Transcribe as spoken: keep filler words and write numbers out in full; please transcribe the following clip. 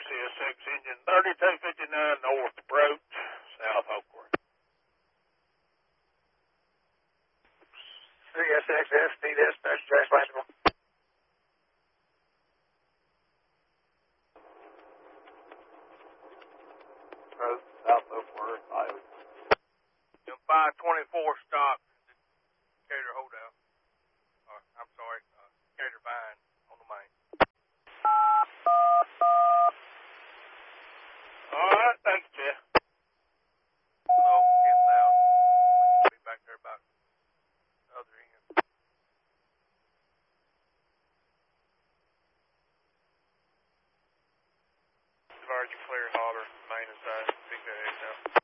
C S X engine thirty-two fifty-nine north approach, South Oakworth. C S X S P dispatch, translatable. Road, South Oakworth, Iowa. five twenty-four stock, Decatur holdout. Uh, I'm sorry, uh, Decatur Vine on the main. All right, thanks, Jeff. So, ten thousand. We should be back there about the other end. Virgin clear harbor, main and side, big day now.